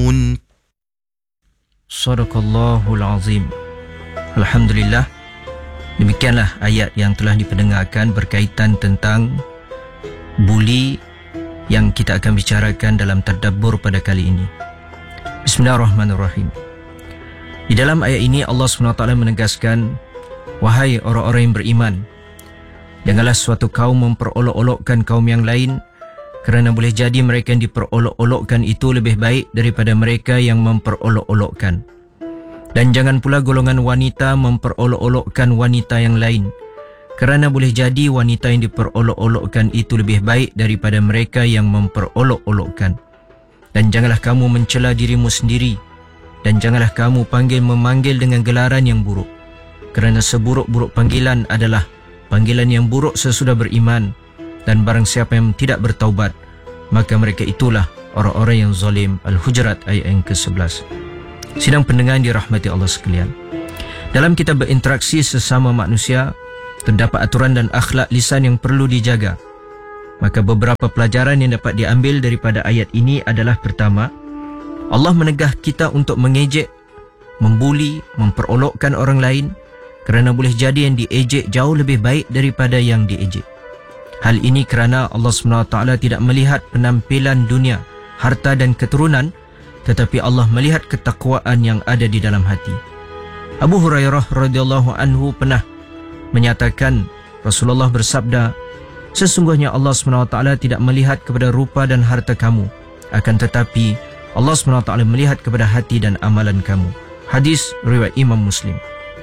Sadaqallahul Azim. Alhamdulillah. Demikianlah ayat yang telah dipendengarkan berkaitan tentang buli yang kita akan bicarakan dalam tadabbur pada kali ini. Bismillahirrahmanirrahim. Di dalam ayat ini Allah SWT menegaskan, wahai orang-orang yang beriman, janganlah suatu kaum memperolok-olokkan kaum yang lain, kerana boleh jadi mereka yang diperolok-olokkan itu lebih baik daripada mereka yang memperolok-olokkan. Dan jangan pula golongan wanita memperolok-olokkan wanita yang lain, kerana boleh jadi wanita yang diperolok-olokkan itu lebih baik daripada mereka yang memperolok-olokkan. Dan janganlah kamu mencela dirimu sendiri, dan janganlah kamu memanggil dengan gelaran yang buruk, kerana seburuk-buruk panggilan adalah panggilan yang buruk sesudah beriman. Dan barang siapa yang tidak bertaubat, maka mereka itulah orang-orang yang zalim. Al-Hujurat ayat yang ke-11. Sidang pendengar yang dirahmati Allah sekalian, dalam kita berinteraksi sesama manusia, terdapat aturan dan akhlak lisan yang perlu dijaga. Maka beberapa pelajaran yang dapat diambil daripada ayat ini adalah: pertama, Allah menegah kita untuk mengejek, membuli, memperolokkan orang lain, kerana boleh jadi yang diejek jauh lebih baik daripada yang diejek. Hal ini kerana Allah SWT tidak melihat penampilan dunia, harta dan keturunan, tetapi Allah melihat ketakwaan yang ada di dalam hati. Abu Hurairah radhiyallahu anhu pernah menyatakan, Rasulullah bersabda, sesungguhnya Allah SWT tidak melihat kepada rupa dan harta kamu, akan tetapi Allah SWT melihat kepada hati dan amalan kamu. Hadis riwayat Imam Muslim.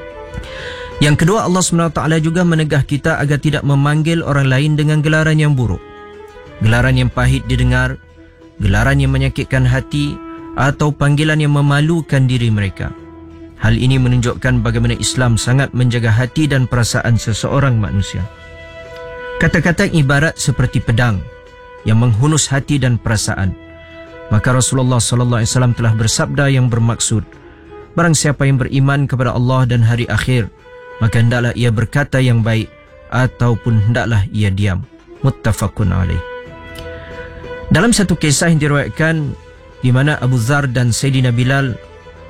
Yang kedua, Allah SWT juga menegah kita agar tidak memanggil orang lain dengan gelaran yang buruk, gelaran yang pahit didengar, gelaran yang menyakitkan hati, atau panggilan yang memalukan diri mereka. Hal ini menunjukkan bagaimana Islam sangat menjaga hati dan perasaan seseorang manusia. Kata-kata ibarat seperti pedang yang menghunus hati dan perasaan. Maka Rasulullah SAW telah bersabda yang bermaksud, barang siapa yang beriman kepada Allah dan hari akhir, maka hendaklah ia berkata yang baik, ataupun hendaklah ia diam. Muttafaqun alaih. Dalam satu kisah yang diriwayatkan di mana Abu Dzar dan Sayyidina Bilal,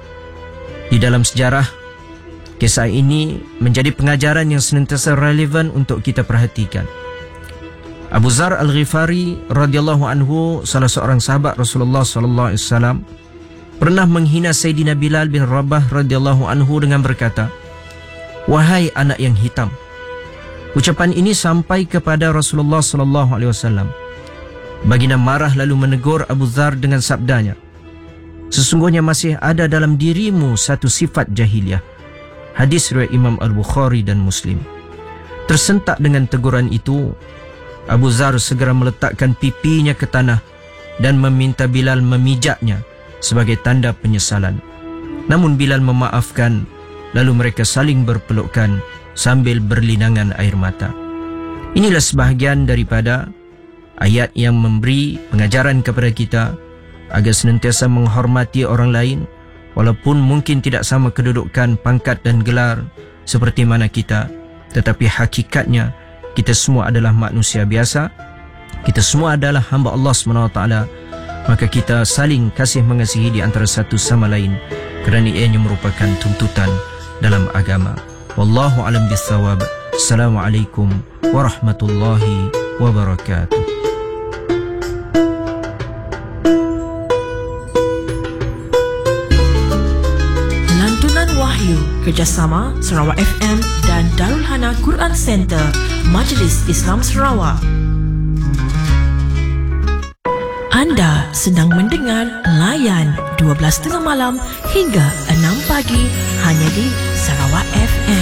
di dalam sejarah, kisah ini menjadi pengajaran yang senantiasa relevan untuk kita perhatikan. Abu Dzar Al-Ghifari radhiyallahu anhu, salah seorang sahabat Rasulullah sallallahu alaihi wasallam, pernah menghina Sayyidina Bilal bin Rabah radhiyallahu anhu dengan berkata, wahai anak yang hitam. Ucapan ini sampai kepada Rasulullah sallallahu alaihi wasallam. Baginda marah lalu menegur Abu Dzar dengan sabdanya, sesungguhnya masih ada dalam dirimu satu sifat jahiliyah. Hadis riwayat Imam Al-Bukhari dan Muslim. Tersentak dengan teguran itu, Abu Dzar segera meletakkan pipinya ke tanah dan meminta Bilal memijaknya sebagai tanda penyesalan. Namun Bilal memaafkan, lalu mereka saling berpelukan sambil berlinangan air mata. Inilah sebahagian daripada ayat yang memberi pengajaran kepada kita agar senantiasa menghormati orang lain, walaupun mungkin tidak sama kedudukan, pangkat dan gelar seperti mana kita, tetapi hakikatnya kita semua adalah manusia biasa, kita semua adalah hamba Allah SWT. Maka kita saling kasih mengasihi di antara satu sama lain, kerana ianya merupakan tuntutan dalam agama. Wallahu alam bissawab. Assalamualaikum warahmatullahi wabarakatuh. Lantunan Wahyu kerjasama Sarawak FM dan Darul Hana Quran Center, Majlis Islam Sarawak. Anda sedang mendengar Layan 12.30 malam hingga 6 pagi hanya di Sarawak FM.